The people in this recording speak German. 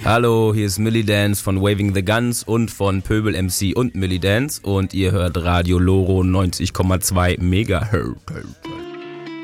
Hallo, hier ist Millie Dance von Waving the Guns und von Pöbel MC und Millie Dance und ihr hört Radio Loro 90,2 Megahertz.